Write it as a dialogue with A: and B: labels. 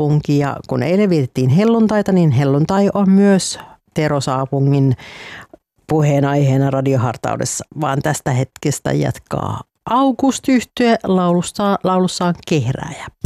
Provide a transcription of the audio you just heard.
A: Saapungin. Ja kun eilen vietettiin helluntaita, niin helluntai on myös Tero Saapungin puheenaiheena radiohartaudessa. Vaan tästä hetkestä jatkaa August-yhtye laulussaan Kehrääjä.